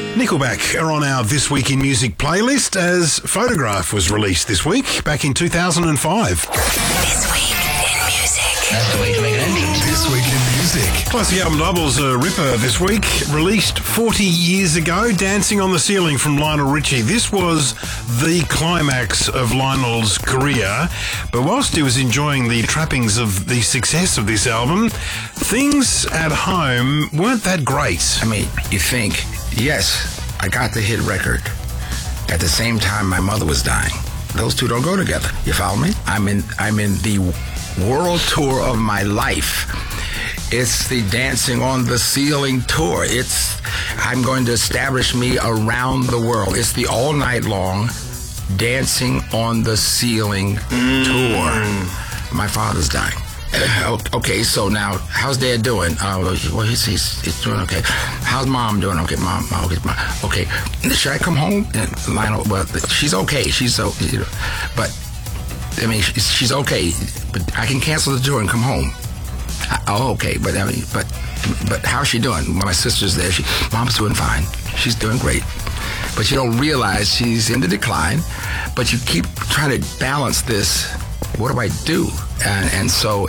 Nickelback are on our This Week in Music playlist as Photograph was released this week, back in 2005. This Week in Music. That's the way to make an entrance. This Week in Music. Classic album doubles a ripper this week, released 40 years ago, Dancing on the Ceiling from Lionel Richie. This was the climax of Lionel's career, but whilst he was enjoying the trappings of the success of this album, things at home weren't that great. I mean, you think, yes, I got the hit record. At the same time, my mother was dying. Those two don't go together. You follow me? I'm in the world tour of my life. It's the Dancing on the Ceiling tour. I'm going to establish me around the world. It's the all night long Dancing on the Ceiling tour. My father's dying. Okay, so now, how's Dad doing? Well, he's doing okay. How's Mom doing? Okay, Mom. Okay, should I come home? And Lionel, well, she's okay. She's so, but I mean, she's okay. But I can cancel the tour and come home. Oh, okay, but I mean, but how's she doing? Well, my sister's there. Mom's doing fine. She's doing great. But you don't realize she's in the decline. But you keep trying to balance this. What do I do? And so